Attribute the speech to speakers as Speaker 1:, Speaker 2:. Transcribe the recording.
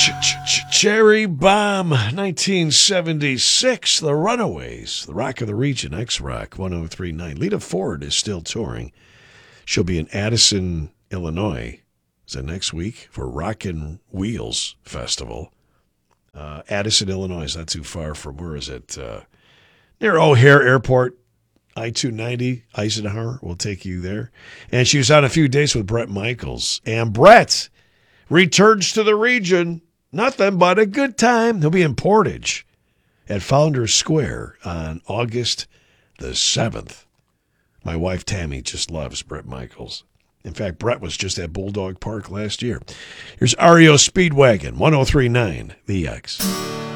Speaker 1: Cherry Bomb, 1976, The Runaways, the Rock of the Region, X-Rock, 1039. Lita Ford is still touring. She'll be in Addison, Illinois. Is that next week? For Rockin' Wheels Festival. Addison, Illinois is not too far from, where is it? Near O'Hare Airport, I-290, Eisenhower will take you there. And she was on a few dates with Bret Michaels. And Bret returns to the region. Nothing but a good time. He'll be in Portage at Founders Square on August the 7th. My wife Tammy just loves Bret Michaels. In fact, Bret was just at Bulldog Park last year. Here's REO Speedwagon, 1039, The X.